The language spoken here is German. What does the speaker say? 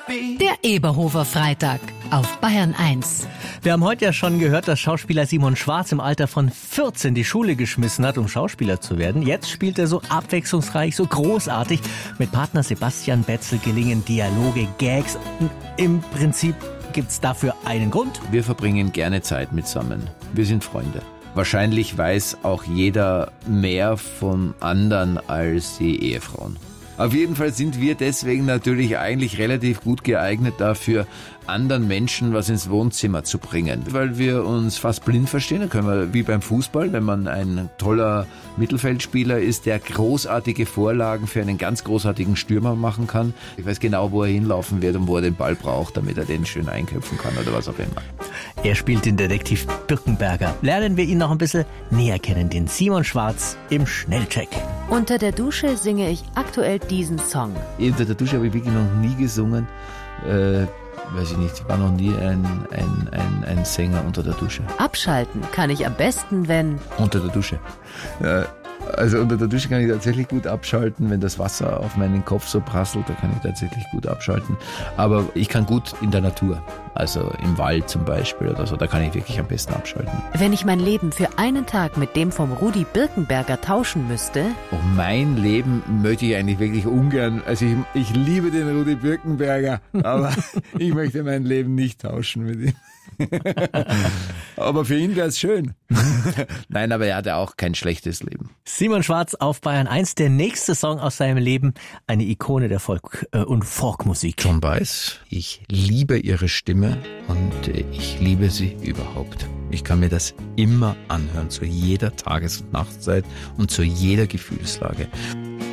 Der Eberhofer Freitag auf Bayern 1. Wir haben heute ja schon gehört, dass Schauspieler Simon Schwarz im Alter von 14 die Schule geschmissen hat, um Schauspieler zu werden. Jetzt spielt er so abwechslungsreich, so großartig. Mit Partner Sebastian Betzel gelingen Dialoge, Gags. Im Prinzip gibt's dafür einen Grund. Wir verbringen gerne Zeit mitsammen. Wir sind Freunde. Wahrscheinlich weiß auch jeder mehr von anderen als die Ehefrauen. Auf jeden Fall sind wir deswegen natürlich eigentlich relativ gut geeignet dafür, anderen Menschen was ins Wohnzimmer zu bringen. Weil wir uns fast blind verstehen, da können wir wie beim Fußball, wenn man ein toller Mittelfeldspieler ist, der großartige Vorlagen für einen ganz großartigen Stürmer machen kann. Ich weiß genau, wo er hinlaufen wird und wo er den Ball braucht, damit er den schön einköpfen kann oder was auch immer. Er spielt den Detektiv Birkenberger. Lernen wir ihn noch ein bisschen näher kennen, den Simon Schwarz im Schnellcheck. Unter der Dusche singe ich aktuell diesen Song. Unter der Dusche habe ich wirklich noch nie gesungen. Weiß ich nicht, ich war noch nie ein Sänger unter der Dusche. Abschalten kann ich am besten, wenn... Unter der Dusche. Also unter der Dusche kann ich tatsächlich gut abschalten, wenn das Wasser auf meinen Kopf so prasselt, da kann ich tatsächlich gut abschalten. Aber ich kann gut in der Natur, also im Wald zum Beispiel oder so, da kann ich wirklich am besten abschalten. Wenn ich mein Leben für einen Tag mit dem vom Rudi Birkenberger tauschen müsste... Oh, mein Leben möchte ich eigentlich wirklich ungern, also ich liebe den Rudi Birkenberger, aber ich möchte mein Leben nicht tauschen mit ihm. Aber für ihn wäre es schön. Nein, aber er hatte auch kein schlechtes Leben. Simon Schwarz auf Bayern 1, der nächste Song aus seinem Leben, eine Ikone der Folk- und Folkmusik. John Baez, ich liebe ihre Stimme und ich liebe sie überhaupt. Ich kann mir das immer anhören, zu jeder Tages- und Nachtzeit und zu jeder Gefühlslage.